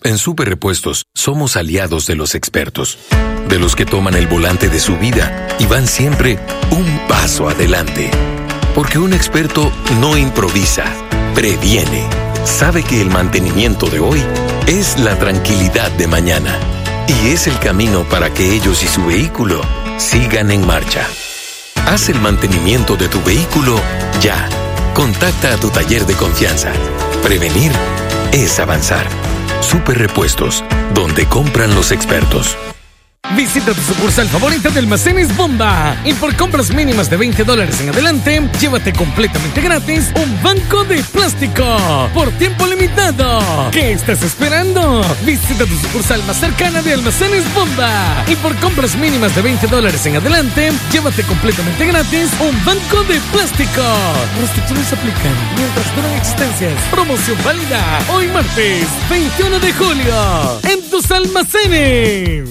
En Super Repuestos somos aliados de los expertos, de los que toman el volante de su vida y van siempre un paso adelante. Porque un experto no improvisa, previene. Sabe que el mantenimiento de hoy es la tranquilidad de mañana y es el camino para que ellos y su vehículo sigan en marcha. Haz el mantenimiento de tu vehículo ya. Contacta a tu taller de confianza. Prevenir es avanzar. Super Repuestos, donde compran los expertos. Visita tu sucursal favorita de Almacenes Bomba y por compras mínimas de $20 en adelante, llévate completamente gratis un banco de plástico por tiempo limitado. ¿Qué estás esperando? Visita tu sucursal más cercana de Almacenes Bomba y por compras mínimas de $20 en adelante, llévate completamente gratis un banco de plástico. Restricciones aplican mientras duran existencias. Promoción válida hoy martes 21 de julio en tus almacenes.